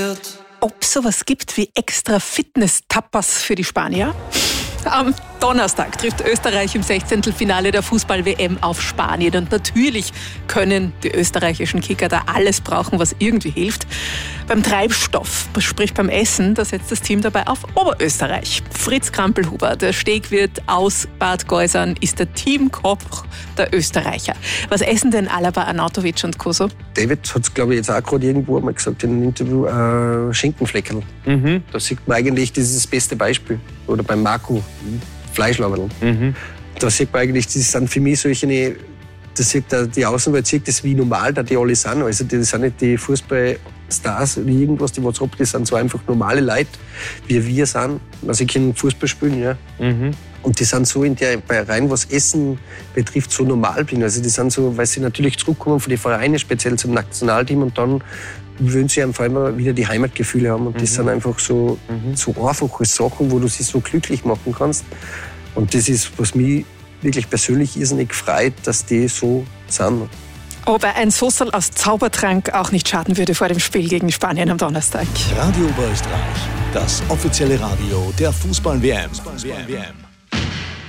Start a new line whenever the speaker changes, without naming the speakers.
Ob es sowas gibt wie extra Fitness-Tapas für die Spanier? Am Donnerstag trifft Österreich im 16. Finale der Fußball-WM auf Spanien. Und natürlich können die österreichischen Kicker da alles brauchen, was irgendwie hilft. Beim Treibstoff, sprich beim Essen, da setzt das Team dabei auf Oberösterreich. Fritz Krampelhuber, der Stegwirt aus Bad Geusern, ist der Teamkoch der Österreicher. Was essen denn Alaba, Arnautovic und Co. so?
David hat es, glaube ich, jetzt auch gerade irgendwo einmal gesagt in einem Interview, Schinkenfleckerl. Da sieht man eigentlich, das ist das beste Beispiel. Oder beim Marco, Fleischlaberl. Da sieht man eigentlich, das sind für mich solche, das sieht die Außenwelt sieht das wie normal, da die alle sind. Also die sind nicht die Fußballstars oder irgendwas, die was ab, die sind so einfach normale Leute, wie wir sind. Also ich kann Fußball spielen, ja. Und die sind so in der, bei rein was Essen betrifft, so normal bin. Also die sind so, weil sie natürlich zurückkommen von den Vereinen, speziell zum Nationalteam, und dann wollen sie einfach immer wieder die Heimatgefühle haben. Und das sind einfach so einfache Sachen, wo du sie so glücklich machen kannst. Und das ist, was mich wirklich persönlich irrsinnig freut, dass die so sind.
Ob ein Soßerl aus Zaubertrank auch nicht schaden würde vor dem Spiel gegen Spanien am Donnerstag.
Radio Oberösterreich, das offizielle Radio der Fußball-WM.